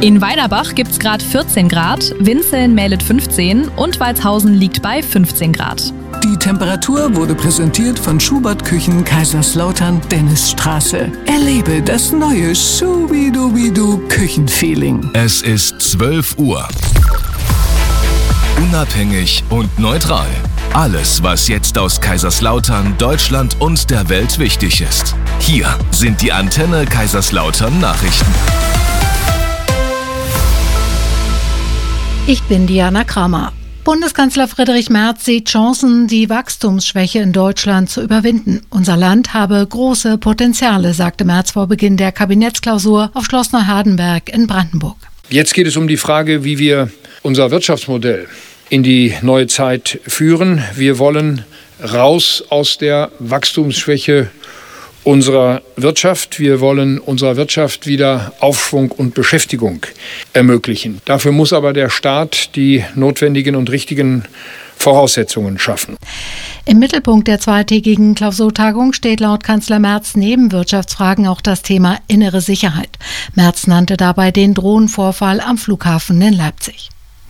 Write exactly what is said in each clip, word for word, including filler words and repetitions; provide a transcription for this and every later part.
In Weiderbach gibt's gerade vierzehn Grad, Winzeln meldet fünfzehn und Walshausen liegt bei fünfzehn Grad. Die Temperatur wurde präsentiert von Schubert Küchen Kaiserslautern Dennisstraße. Erlebe das neue Schubidubidu Küchenfeeling. Es ist zwölf Uhr. Unabhängig und neutral. Alles, was jetzt aus Kaiserslautern, Deutschland und der Welt wichtig ist. Hier sind die Antenne Kaiserslautern Nachrichten. Ich bin Diana Kramer. Bundeskanzler Friedrich Merz sieht Chancen, die Wachstumsschwäche in Deutschland zu überwinden. Unser Land habe große Potenziale, sagte Merz vor Beginn der Kabinettsklausur auf Schloss Neuhardenberg in Brandenburg. Jetzt geht es um die Frage, wie wir unser Wirtschaftsmodell in die neue Zeit führen. Wir wollen raus aus der Wachstumsschwäche unserer Wirtschaft. Wir wollen unserer Wirtschaft wieder Aufschwung und Beschäftigung ermöglichen. Dafür muss aber der Staat die notwendigen und richtigen Voraussetzungen schaffen. Im Mittelpunkt der zweitägigen Klausurtagung steht laut Kanzler Merz neben Wirtschaftsfragen auch das Thema innere Sicherheit. Merz nannte dabei den Drohnenvorfall am Flughafen in Leipzig.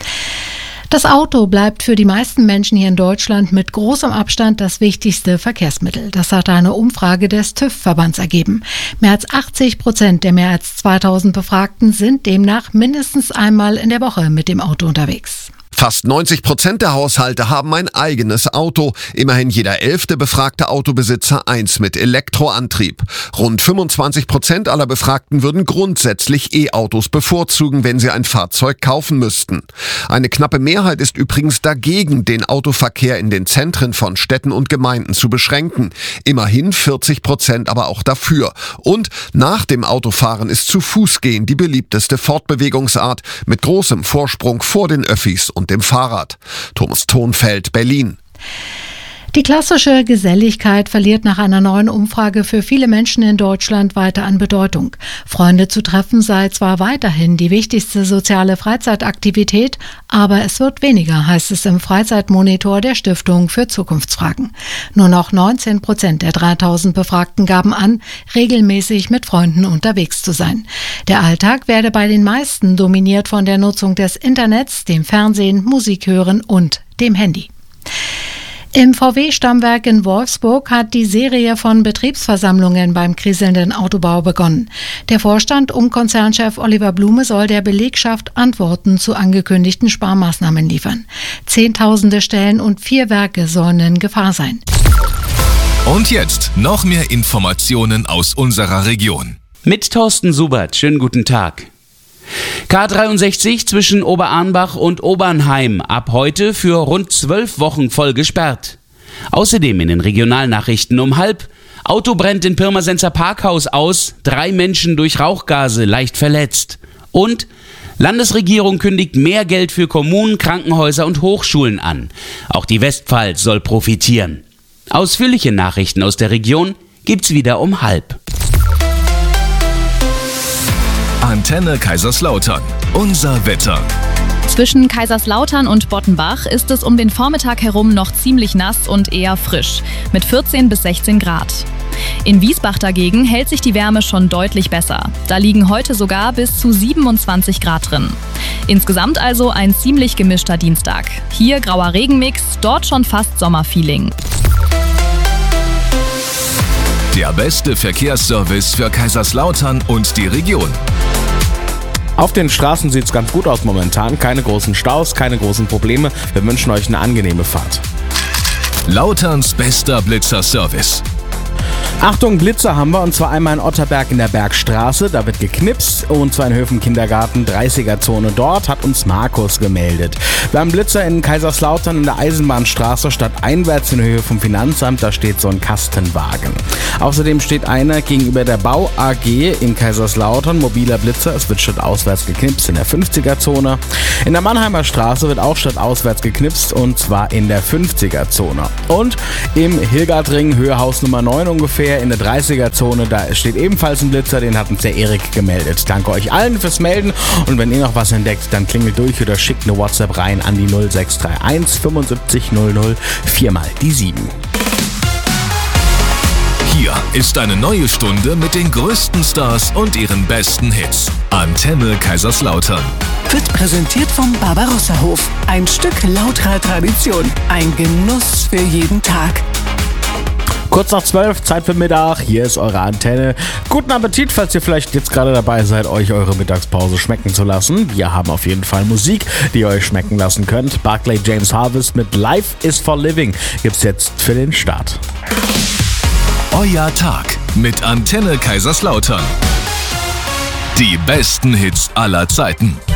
Das Auto bleibt für die meisten Menschen hier in Deutschland mit großem Abstand das wichtigste Verkehrsmittel. Das hat eine Umfrage des TÜV-Verbands ergeben. Mehr als achtzig Prozent der mehr als zweitausend Befragten sind demnach mindestens einmal in der Woche mit dem Auto unterwegs. Fast neunzig Prozent der Haushalte haben ein eigenes Auto. Immerhin jeder elfte befragte Autobesitzer eins mit Elektroantrieb. Rund fünfundzwanzig Prozent aller Befragten würden grundsätzlich E-Autos bevorzugen, wenn sie ein Fahrzeug kaufen müssten. Eine knappe Mehrheit ist übrigens dagegen, den Autoverkehr in den Zentren von Städten und Gemeinden zu beschränken. Immerhin vierzig Prozent aber auch dafür. Und nach dem Autofahren ist zu Fuß gehen die beliebteste Fortbewegungsart mit großem Vorsprung vor den Öffis und dem Fahrrad. Thomas Thonfeld, Berlin. Die klassische Geselligkeit verliert nach einer neuen Umfrage für viele Menschen in Deutschland weiter an Bedeutung. Freunde zu treffen sei zwar weiterhin die wichtigste soziale Freizeitaktivität, aber es wird weniger, heißt es im Freizeitmonitor der Stiftung für Zukunftsfragen. Nur noch neunzehn Prozent der dreitausend Befragten gaben an, regelmäßig mit Freunden unterwegs zu sein. Der Alltag werde bei den meisten dominiert von der Nutzung des Internets, dem Fernsehen, Musik hören und dem Handy. Im V W-Stammwerk in Wolfsburg hat die Serie von Betriebsversammlungen beim kriselnden Autobau begonnen. Der Vorstand um Konzernchef Oliver Blume soll der Belegschaft Antworten zu angekündigten Sparmaßnahmen liefern. Zehntausende Stellen und vier Werke sollen in Gefahr sein. Und jetzt noch mehr Informationen aus unserer Region. Mit Thorsten Subert, schönen guten Tag. K dreiundsechzig zwischen Oberarnbach und Obernheim ab heute für rund zwölf Wochen voll gesperrt. Außerdem in den Regionalnachrichten um halb: Auto brennt in Pirmasenser Parkhaus aus, drei Menschen durch Rauchgase leicht verletzt. Und Landesregierung kündigt mehr Geld für Kommunen, Krankenhäuser und Hochschulen an. Auch die Westpfalz soll profitieren. Ausführliche Nachrichten aus der Region gibt's wieder um halb. Antenne Kaiserslautern. Unser Wetter. Zwischen Kaiserslautern und Bottenbach ist es um den Vormittag herum noch ziemlich nass und eher frisch, mit vierzehn bis sechzehn Grad. In Wiesbach dagegen hält sich die Wärme schon deutlich besser. Da liegen heute sogar bis zu siebenundzwanzig Grad drin. Insgesamt also ein ziemlich gemischter Dienstag. Hier grauer Regenmix, dort schon fast Sommerfeeling. Der beste Verkehrsservice für Kaiserslautern und die Region. Auf den Straßen sieht es ganz gut aus momentan. Keine großen Staus, keine großen Probleme. Wir wünschen euch eine angenehme Fahrt. Lauterns bester Blitzer-Service. Achtung, Blitzer haben wir, und zwar einmal in Otterberg in der Bergstraße, da wird geknipst, und zwar in Höfen-Kindergarten, dreißiger-Zone. Dort hat uns Markus gemeldet. Wir haben Blitzer in Kaiserslautern in der Eisenbahnstraße, stadteinwärts in Höhe vom Finanzamt, da steht so ein Kastenwagen. Außerdem steht einer gegenüber der Bau A G in Kaiserslautern, mobiler Blitzer, es wird stadtauswärts geknipst in der fünfziger-Zone. In der Mannheimer Straße wird auch stadtauswärts geknipst, und zwar in der fünfziger-Zone. Und im Hilgertring, Höhe Haus Nummer neun ungefähr, in der dreißiger-Zone, da steht ebenfalls ein Blitzer, den hat uns der Erik gemeldet. Danke euch allen fürs Melden, und wenn ihr noch was entdeckt, dann klingelt durch oder schickt eine WhatsApp rein an die null sechs drei eins fünfundsiebzig null null viermal die sieben. Hier ist eine neue Stunde mit den größten Stars und ihren besten Hits. Antenne Kaiserslautern. Wird präsentiert vom Barbarossa-Hof. Ein Stück lauterer Tradition. Ein Genuss für jeden Tag. Kurz nach zwölf, Zeit für Mittag. Hier ist eure Antenne. Guten Appetit, falls ihr vielleicht jetzt gerade dabei seid, euch eure Mittagspause schmecken zu lassen. Wir haben auf jeden Fall Musik, die ihr euch schmecken lassen könnt. Barclay James Harvest mit Life is for Living gibt's jetzt für den Start. Euer Tag mit Antenne Kaiserslautern. Die besten Hits aller Zeiten.